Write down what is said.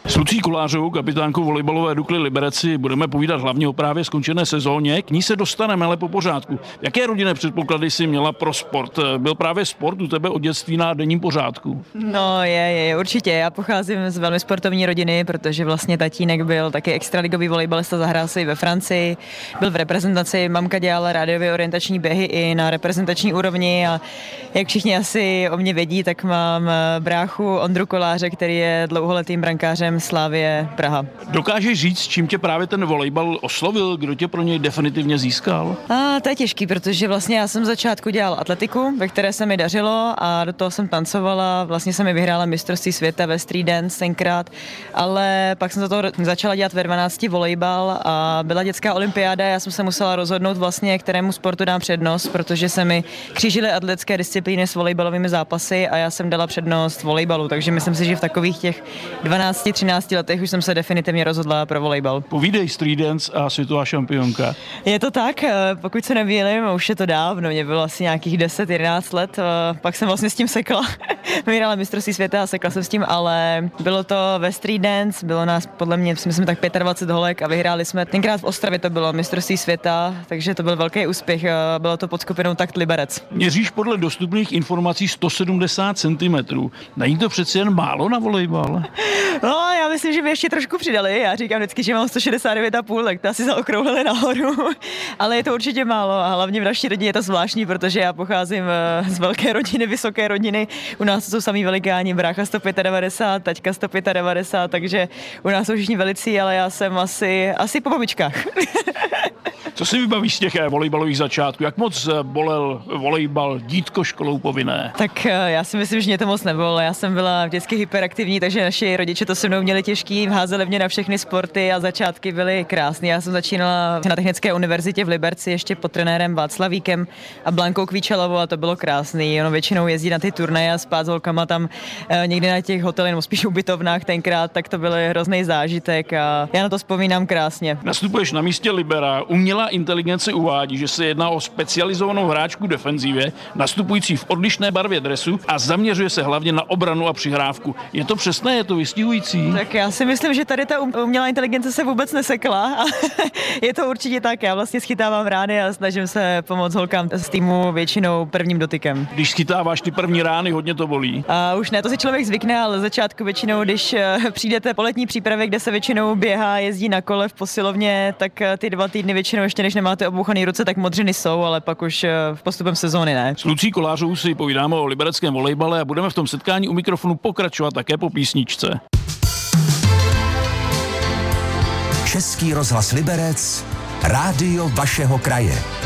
S Lucí Kolářovou, kapitánkou volejbalové Dukly Liberec, si budeme povídat hlavně o právě skončené sezóně. K ní se dostaneme, ale po pořádku. Jaké rodinné předpoklady si měla pro sport? Byl právě sport u tebe od dětství na denním pořádku? No je, určitě. Já pocházím z velmi sportovní rodiny, protože vlastně tatínek byl taky extraligový volejbalista, zahrál si ve Francii, byl v reprezentaci, mamka dělala rádiově orientační běhy i na reprezentační úrovni a jak všichni asi o mě vědí, tak mám bráchu Ondru Koláře, který je dlouholetým brankářem Slavie Praha. Dokážeš říct, čím tě právě ten volejbal oslovil? Kdo tě pro něj definitivně získal? To je těžký, protože vlastně já jsem v začátku dělal atletiku, ve které se mi dařilo a do toho jsem tancovala. Vlastně jsem mi vyhrála mistrovství světa ve street dance tenkrát, ale pak jsem za to začala dělat ve 12 volejbal a byla dětská olympiáda. Já jsem se musela rozhodnout vlastně, kterému sportu dám přednost, protože se mi křížily atletické disciplíny s volejbalovými zápasy a já jsem dala přednost volejbalu, takže myslím si, že v takových těch 12-13 letech už jsem se definitivně rozhodla pro volejbal. Povídej, street dance a světová šampionka. Je to tak, pokud se nemýlím, už je to dávno, mě bylo asi nějakých 10-11 let, pak jsem vlastně s tím sekla. Vyhrála mistrovství světa a sekla jsem s tím, ale bylo to ve street dance, bylo nás podle mě, myslím, tak 25 holek a vyhráli jsme, tenkrát v Ostravě to bylo mistrovství světa, takže to byl velký úspěch, bylo to pod skupinou Takt Liberec. Měříš podle dostupných informací 170 cm. Není to přeci jen málo na volejbal? No, já myslím, že by ještě trošku přidali. Já říkám vždycky, že mám 169,5, tak to asi zaokrouhlili nahoru. Ale je to určitě málo a hlavně v naší rodině je to zvláštní, protože já pocházím z velké rodiny, vysoké rodiny. U nás jsou samý velikáni, brácha 195, taťka 195, takže u nás jsou všichni velicí, ale já jsem asi po babičkách. Co si vybavíš z těch volejbalových začátků? Jak moc bolel volejbal dítko školou povinné? Tak já si myslím, že mě to moc nebolelo. Já jsem byla vždycky hyperaktivní, takže naši rodiče to se mnou měli těžký, házeli mě na všechny sporty a začátky byly krásné. Já jsem začínala na Technické univerzitě v Liberci ještě pod trenérem Václavíkem a Blankou Kvíčelovou a to bylo krásný. Ono většinou jezdí na ty turnaje a spát s holkama tam někde na těch hotelech, nebo spíš ubytovnách tenkrát, tak to byl hrozný zážitek a já na to vzpomínám krásně. Nastupuješ na místě libera. Umělá inteligence uvádí, že se jedná o specializovanou hráčku defenzívě, nastupující v odlišné barvě dresu a zaměřuje se hlavně na obranu a přihrávku. Je to přesné, je to vystihující? Tak já si myslím, že tady ta umělá inteligence se vůbec nesekla a je to určitě tak. Já vlastně schytávám rány a snažím se pomoct holkám z týmu většinou prvním dotykem. Když schytáváš ty první rány, hodně to bolí. A už ne, to si člověk zvykne, ale začátku většinou, když přijdete po letní přípravě, kde se většinou běhá, jezdí na kole v posilovně, tak ty 2 týdny většinou ještě než nemáte obouchaný ruce, tak modřiny jsou, ale pak už v postupem sezóny ne. S Lucí Kolářovou si povídáme o libereckém volejbale a budeme v tom setkání u mikrofonu pokračovat také po písničce. Český rozhlas Liberec, rádio vašeho kraje.